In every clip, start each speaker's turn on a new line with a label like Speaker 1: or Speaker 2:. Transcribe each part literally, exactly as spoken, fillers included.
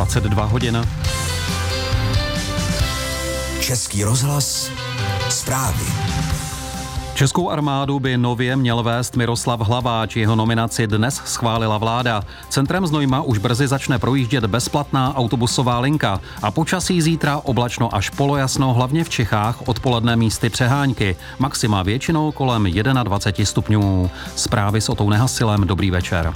Speaker 1: dvacet dva hodin.
Speaker 2: Český rozhlas, zprávy.
Speaker 1: Českou armádu by nově měl vést Miroslav Hlaváč, jeho nominaci dnes schválila vláda. Centrem Znojma už brzy začne projíždět bezplatná autobusová linka a počasí zítra oblačno až polojasno, hlavně v Čechách, odpoledne místy přehánky. Maxima většinou kolem dvacet jedna stupňů. Zprávy s Otou Nehasilem, dobrý večer.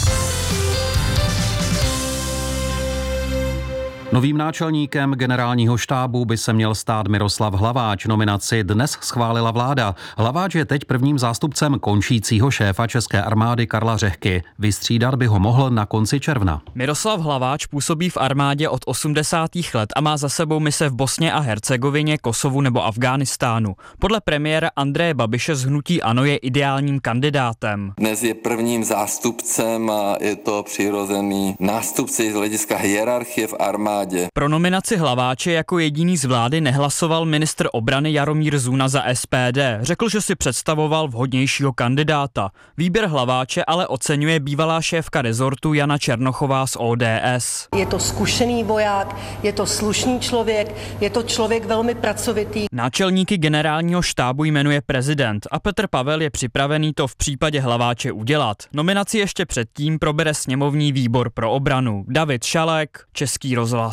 Speaker 1: Novým náčelníkem generálního štábu by se měl stát Miroslav Hlaváč. Nominaci dnes schválila vláda. Hlaváč je teď prvním zástupcem končícího šéfa České armády Karla Řehky. Vystřídat by ho mohl na konci června.
Speaker 3: Miroslav Hlaváč působí v armádě od osmdesátých let a má za sebou mise v Bosně a Hercegovině, Kosovu nebo Afghánistánu. Podle premiéra Andreje Babiše z hnutí ANO je ideálním kandidátem.
Speaker 4: Dnes je prvním zástupcem a je to přirozený nástupce z hlediska hierarchie v armádě.
Speaker 3: Pro nominaci Hlaváče jako jediný z vlády nehlasoval ministr obrany Jaromír Zuna za S P D. Řekl, že si představoval vhodnějšího kandidáta. Výběr Hlaváče ale oceňuje bývalá šéfka rezortu Jana Černochová z O D S.
Speaker 5: Je to zkušený voják, je to slušný člověk, je to člověk velmi pracovitý.
Speaker 3: Náčelníky generálního štábu jmenuje prezident a Petr Pavel je připravený to v případě Hlaváče udělat. Nominaci ještě předtím probere sněmovní výbor pro obranu. David Šalek, Český rozhlas.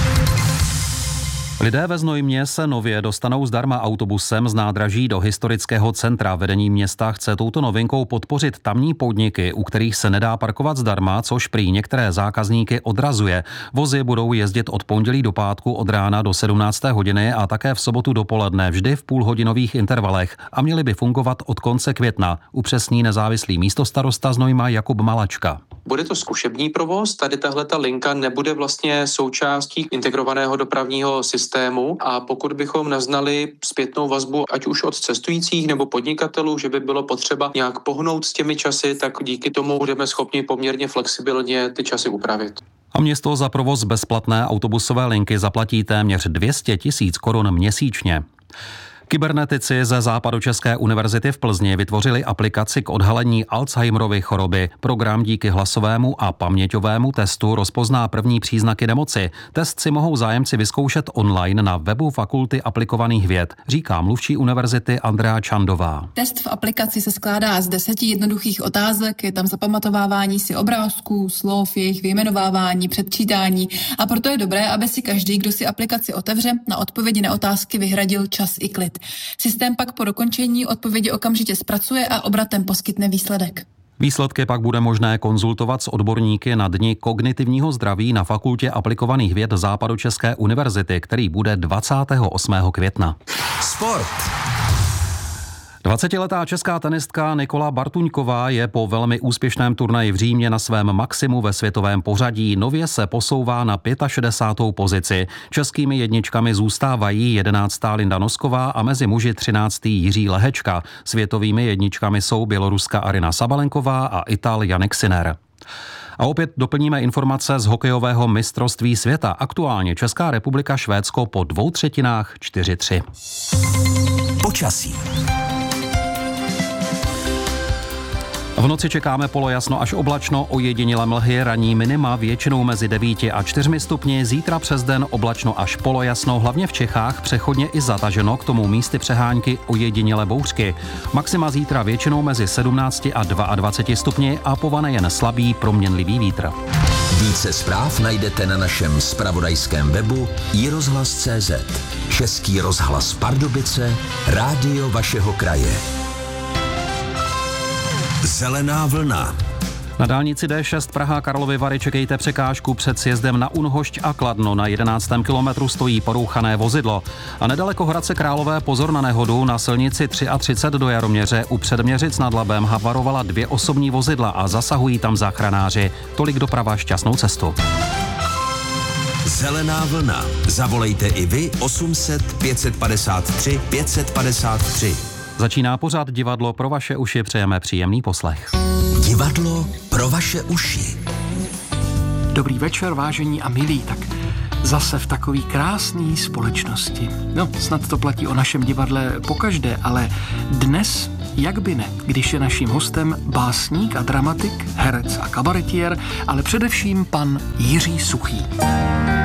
Speaker 1: Lidé ve Znojmě se nově dostanou zdarma autobusem z nádraží do historického centra. Vedení města chce touto novinkou podpořit tamní podniky, u kterých se nedá parkovat zdarma, což prý některé zákazníky odrazuje. Vozy budou jezdit od pondělí do pátku od rána do sedmnácté hodiny a také v sobotu dopoledne, vždy v půlhodinových intervalech, a měly by fungovat od konce května, upřesní nezávislý místostarosta Znojma Jakub Malačka.
Speaker 6: Bude to zkušební provoz, tady tahleta linka nebude vlastně součástí integrovaného dopravního systému a pokud bychom naznali zpětnou vazbu, ať už od cestujících nebo podnikatelů, že by bylo potřeba nějak pohnout s těmi časy, tak díky tomu budeme schopni poměrně flexibilně ty časy upravit.
Speaker 1: A město za provoz bezplatné autobusové linky zaplatí téměř dvě stě tisíc korun měsíčně. Kybernetici ze Západočeské univerzity v Plzni vytvořili aplikaci k odhalení Alzheimerovy choroby. Program díky hlasovému a paměťovému testu rozpozná první příznaky nemoci. Test si mohou zájemci vyzkoušet online na webu Fakulty aplikovaných věd, říká mluvčí univerzity Andrea Čandová.
Speaker 7: Test v aplikaci se skládá z deseti jednoduchých otázek, je tam zapamatovávání si obrázků, slov, jejich vyjmenovávání, předčítání a proto je dobré, aby si každý, kdo si aplikaci otevře, na odpovědi na otázky vyhradil čas i klid. Systém pak po dokončení odpovědi okamžitě zpracuje a obratem poskytne výsledek.
Speaker 1: Výsledky pak bude možné konzultovat s odborníky na dni kognitivního zdraví na Fakultě aplikovaných věd Západočeské univerzity, který bude dvacátého osmého května.
Speaker 2: Sport.
Speaker 1: dvacetiletá česká tenistka Nikola Bartuňková je po velmi úspěšném turnaji v Římě na svém maximu ve světovém pořadí. Nově se posouvá na šedesátou pátou pozici. Českými jedničkami zůstávají jedenáctá Linda Nosková a mezi muži třináctý Jiří Lehečka. Světovými jedničkami jsou běloruska Arina Sabalenková a Ital Jannik Sinner. A opět doplníme informace z hokejového mistrovství světa. Aktuálně Česká republika Švédsko po dvou třetinách čtyři tři.
Speaker 2: Počasí.
Speaker 1: V noci čekáme polojasno až oblačno, ojedinělé mlhy, ranní minima většinou mezi devíti a čtyřmi stupni, zítra přes den oblačno až polojasno, hlavně v Čechách, přechodně i zataženo, k tomu místy přehánky ojedinělé bouřky. Maxima zítra většinou mezi sedmnácti a dvaceti dvěma stupni a povane jen slabý proměnlivý vítr.
Speaker 2: Více zpráv najdete na našem zpravodajském webu i rozhlas tečka cé zet. Český rozhlas Pardubice, rádio vašeho kraje. Zelená vlna.
Speaker 1: Na dálnici D šest Praha Karlovy Vary čekejte překážku před sjezdem na Unhošť a Kladno. Na jedenáctém kilometru stojí porouchané vozidlo. A nedaleko Hradce Králové pozor na nehodu. Na silnici třicet tři do Jaroměře u Předměřic nad Labem havarovala dvě osobní vozidla a zasahují tam záchranáři. Tolik doprava, šťastnou cestu.
Speaker 2: Zelená vlna. Zavolejte i vy osm set pět set padesát tři pět set padesát tři.
Speaker 1: Začíná pořad Divadlo pro vaše uši, přejeme příjemný poslech.
Speaker 2: Divadlo pro vaše uši.
Speaker 8: Dobrý večer, vážení a milí, tak zase v takový krásný společnosti. No, snad to platí o našem divadle pokaždé, ale dnes jak by ne, když je naším hostem básník a dramatik, herec a kabaretier, ale především pan Jiří Suchý.